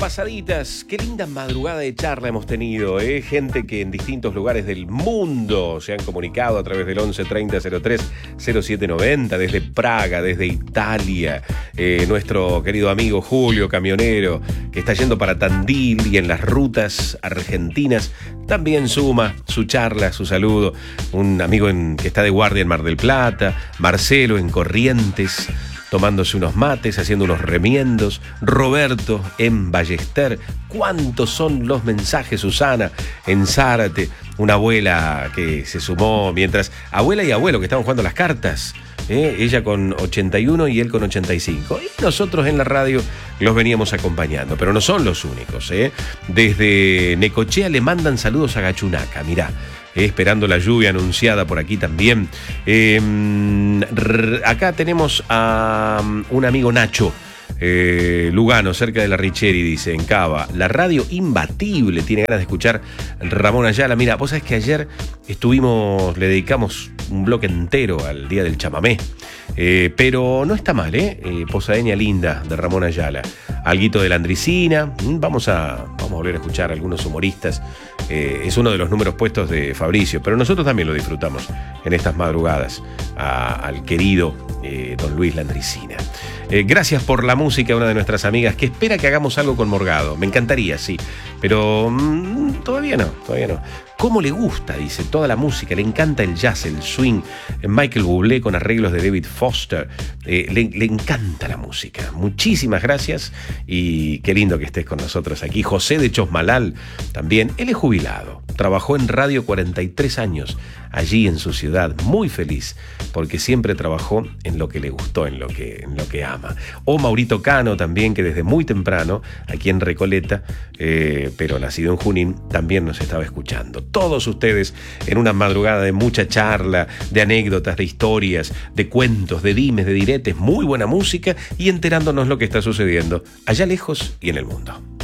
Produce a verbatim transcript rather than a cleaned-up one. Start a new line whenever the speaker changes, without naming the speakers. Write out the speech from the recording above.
pasaditas, qué linda madrugada de charla hemos tenido, ¿eh? Gente que en distintos lugares del mundo se han comunicado a través del once treinta cero tres cero siete noventa, desde Praga, desde Italia, eh, nuestro querido amigo Julio, camionero, que está yendo para Tandil y en las rutas argentinas, también suma su charla, su saludo, un amigo en, que está de guardia en Mar del Plata, Marcelo en Corrientes, tomándose unos mates, haciendo unos remiendos, Roberto en Ballester. ¿Cuántos son los mensajes, Susana, en Zárate? Una abuela que se sumó mientras... Abuela y abuelo que estaban jugando las cartas. ¿eh? Ella con ochenta y uno y él con ochenta y cinco. Y nosotros en la radio los veníamos acompañando, pero no son los únicos. ¿eh? Desde Necochea le mandan saludos a Gachunaca, mirá. Eh, esperando la lluvia anunciada por aquí también. Eh, r- acá tenemos a um, un amigo Nacho, eh, Lugano, cerca de la Richeri, dice, en Cava. La radio imbatible, tiene ganas de escuchar Ramón Ayala. Mira, vos sabés que ayer estuvimos, le dedicamos un bloque entero al Día del Chamamé. Eh, pero no está mal, ¿eh? eh Posadeña linda de Ramón Ayala. Alguito de la Andricina. Vamos a, vamos a volver a escuchar a algunos humoristas. Eh, es uno de los números puestos de Fabricio, pero nosotros también lo disfrutamos en estas madrugadas a, al querido eh, don Luis Landricina. Eh, gracias por la música, una de nuestras amigas que espera que hagamos algo con Morgado. Me encantaría, sí, pero mmm, todavía no, todavía no. ¿Cómo le gusta? Dice, toda la música, le encanta el jazz, el swing. Michael Bublé con arreglos de David Foster. Eh, le, le encanta la música. Muchísimas gracias y qué lindo que estés con nosotros aquí. José de Chosmalal también, él es jubilado. Trabajó en radio cuarenta y tres años, allí en su ciudad, muy feliz, porque siempre trabajó en lo que le gustó, en lo que, en lo que ama. O Maurito Cano también, que desde muy temprano, aquí en Recoleta, eh, pero nacido en Junín, también nos estaba escuchando. Todos ustedes en una madrugada de mucha charla, de anécdotas, de historias, de cuentos, de dimes, de diretes, muy buena música y enterándonos lo que está sucediendo allá lejos y en el mundo.